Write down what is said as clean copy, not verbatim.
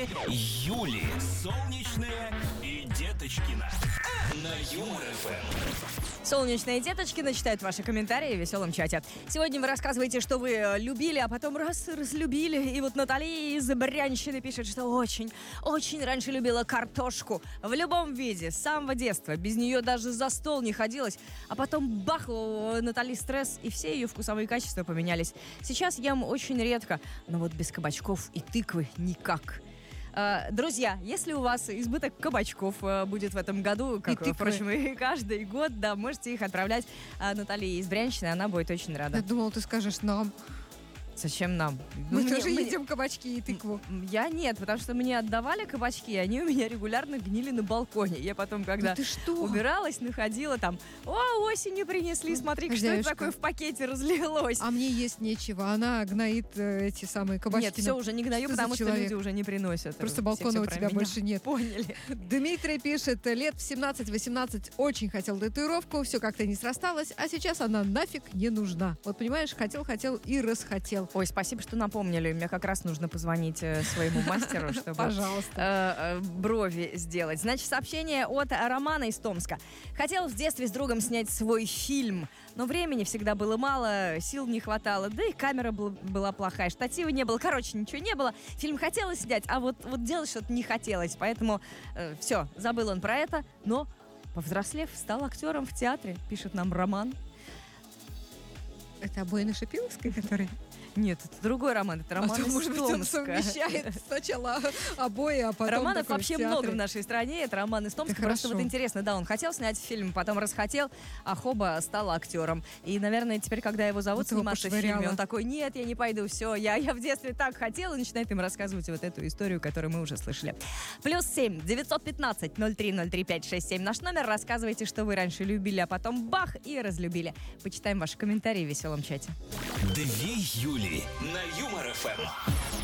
Юли, Солнечная и Деточкина. На Юмор ФМ. Солнечные Деточкины читают ваши комментарии в веселом чате. Сегодня вы рассказываете, что вы любили, а потом разлюбили. И вот Наталья из Брянщины пишет, что очень раньше любила картошку. В любом виде, с самого детства. Без нее даже за стол не ходилось. А потом бах, у Натальи стресс, и все ее вкусовые качества поменялись. Сейчас ем очень редко, но вот без кабачков и тыквы никак. Друзья, если у вас избыток кабачков будет в этом году, как, впрочем, и каждый год, да, можете их отправлять Наталье из Брянщины, она будет очень рада. Я думала, ты скажешь нам. Зачем нам? Мы тоже едим кабачки и тыкву. Я нет, потому что мне отдавали кабачки, и они у меня регулярно гнили на балконе. Я потом, когда убиралась, находила там, осенью принесли, смотри, что это такое в пакете разлилось. А мне есть нечего, она гноит эти самые кабачки. Нет, все, уже не гною, потому что люди уже не приносят. Просто балкона у тебя больше нет. Поняли. Дмитрий пишет, лет в 17-18 очень хотел татуировку, все как-то не срасталось, а сейчас она нафиг не нужна. Вот понимаешь, хотел и расхотел. Ой, спасибо, что напомнили. Мне как раз нужно позвонить своему мастеру, чтобы брови сделать. Значит, сообщение от Романа из Томска. Хотел в детстве с другом снять свой фильм, но времени всегда было мало, сил не хватало, да и камера была плохая, штатива не было, короче, ничего не было. Фильм хотелось снять, а вот делать что-то не хотелось, поэтому все, забыл он про это, но, повзрослев, стал актером в театре, пишет нам Роман. Это обои Шипиловской, который... Нет, это другой Роман, это Роман из может быть, он Томска. совмещает сначала обои, а потом Романов вообще много в нашей стране, это Роман из Томска. Просто вот интересно, да, он хотел снять фильм, потом расхотел, а хоба стал актером. И, наверное, теперь, когда его зовут сниматься в фильме, он такой, нет, я не пойду, все, я в детстве так хотел, и начинает им рассказывать вот эту историю, которую мы уже слышали. +7 915 0303 567 наш номер, рассказывайте, что вы раньше любили, а потом бах, и разлюбили. Почитаем ваши комментарии в веселом чате. Две Юли на Юмор ФМ.